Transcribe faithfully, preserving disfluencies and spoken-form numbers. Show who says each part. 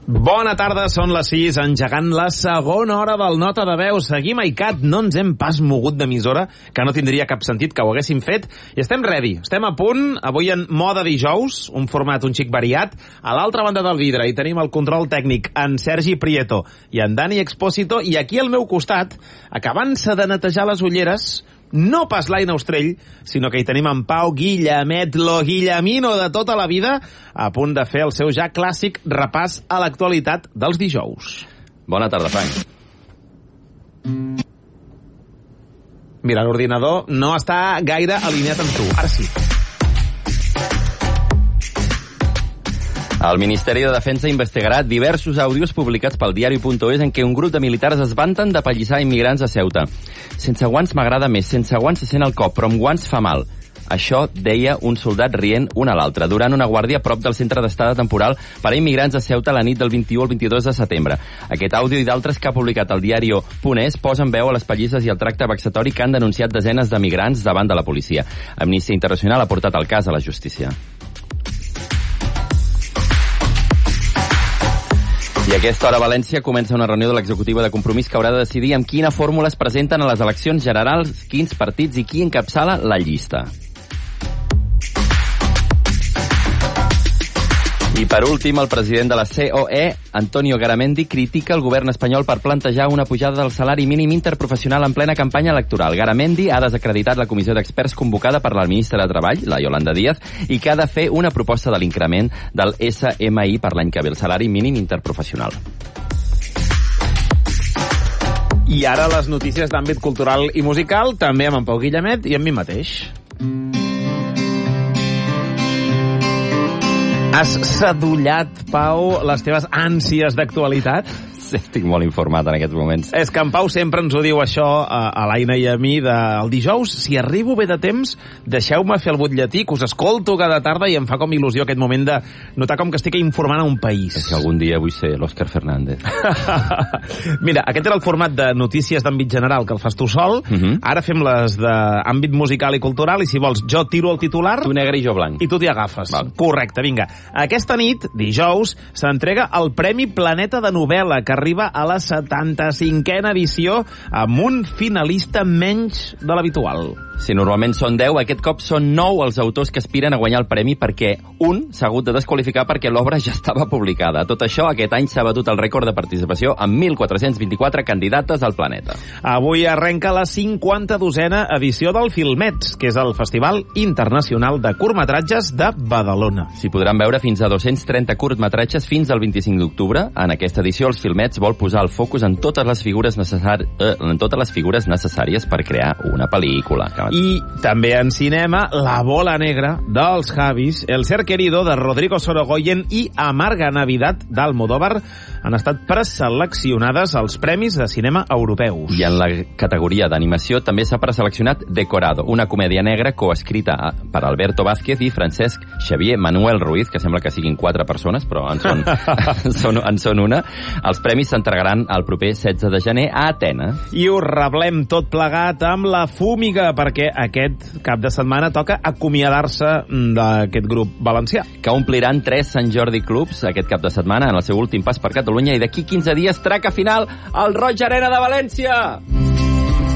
Speaker 1: Bona tarda, són les sis, engegant la segona hora del Nota de Veu. Seguim a I C A T, no ens hem pas mogut d'emissora, que no tindria cap sentit que ho haguéssim fet, i estem ready, estem a punt, avui en moda dijous, un format un xic variat. A l'altra banda del vidre hi tenim el control tècnic, en Sergi Prieto i en Dani Expósito, i aquí al meu costat, acabant-se de netejar les ulleres, no pas l'Aina Ostrell, sinó que hi tenim en Pau Guillamet, lo Guillamino de tota la vida, a punt de fer el seu ja clàssic repàs a l'actualitat dels dijous.
Speaker 2: Bona tarda, Frank.
Speaker 1: Mira, l'ordinador no està gaire alineat amb tu. Ara sí.
Speaker 2: El Ministeri de Defensa investigarà diversos àudios publicats pel diari punt es en què un grup de militars es vanten de pallissar immigrants a Ceuta. Sense guants m'agrada més, sense guants se sent el cop, però amb guants fa mal. Això deia un soldat rient un a l'altre durant una guàrdia a prop del centre d'estada temporal per a immigrants a Ceuta la nit del vint-i-u al vint-i-dos de setembre. Aquest àudio i d'altres que ha publicat el diari punt es posen veu a les pallisses i el tracte vexatori que han denunciat desenes de migrants davant de la policia. Amnistia Internacional ha portat el cas a la justícia. I a aquesta hora a València comença una reunió de l'executiva de Compromís que haurà de decidir amb quina fórmula es presenten a les eleccions generals, quins partits i qui encapçala la llista. I per últim, el president de la C O E, Antonio Garamendi, critica el govern espanyol per plantejar una pujada del salari mínim interprofessional en plena campanya electoral. Garamendi ha desacreditat la comissió d'experts convocada per la ministra de Treball, la Yolanda Díaz, i que ha de fer una proposta de l'increment del S M I per l'any que ve, el salari mínim interprofessional.
Speaker 1: I ara les notícies d'àmbit cultural i musical, també amb en Pau Guillamet i amb mi mateix. Has sadollat, Pau, les teves ànsies d'actualitat?
Speaker 2: Sí, estic molt informat en aquests moments.
Speaker 1: És que en Pau sempre ens ho diu això a, a l'Aina i a mi del dijous. Si arribo bé de temps, deixeu-me fer el butlletí, que us escolto cada tarda i em fa com il·lusió aquest moment de notar com que estic informant a un país.
Speaker 2: És que algun dia vull ser l'Òscar Fernández.
Speaker 1: Mira, aquest era el format de notícies d'àmbit general que el fas tu sol. Uh -huh. Ara fem les d'àmbit musical i cultural i si vols jo tiro el titular...
Speaker 2: Tu negre i jo blanc.
Speaker 1: I tu t'hi agafes.
Speaker 2: Val.
Speaker 1: Correcte, vinga. Aquesta nit, dijous, s'entrega el Premi Planeta de Novel·la, que arriba a la setanta-cinquena edició amb un finalista menys de l'habitual.
Speaker 2: Si normalment són deu, aquest cop són nou els autors que aspiren a guanyar el premi perquè un s'ha hagut de desqualificar perquè l'obra ja estava publicada. Tot això, aquest any s'ha batut el rècord de participació amb mil quatre-cents vint-i-quatre candidates al planeta.
Speaker 1: Avui arrenca la cinquanta-dosena edició del Filmets, que és el Festival Internacional de Curtmetratges de Badalona.
Speaker 2: S'hi podran veure fins a dos-cents trenta curtmetratges fins al vint-i-cinc d'octubre. En aquesta edició, els Filmets vol posar el focus en totes les figures necessàries, eh, en totes les figures necessàries per crear una pel·lícula.
Speaker 1: I també en cinema, La bola negra dels Javis, El ser querido de Rodrigo Sorogoyen i Amarga Navidad d'Almodóvar han estat preseleccionades als Premis de Cinema Europeus.
Speaker 2: I en la categoria d'animació també s'ha preseleccionat Decorado, una comèdia negra coescrita per Alberto Vázquez i Francesc Xavier Manuel Ruiz, que sembla que siguin quatre persones, però en són, en són, en són una. Els premis s'entregaran el proper setze de gener a Atenes.
Speaker 1: I ho reblem tot plegat amb La Fúmiga, perquè aquest cap de setmana toca acomiadar-se d'aquest grup valencià.
Speaker 2: Que ompliran tres Sant Jordi Clubs aquest cap de setmana en el seu últim pas per Catalunya i d'aquí quinze dies traca final al Roig Arena de València.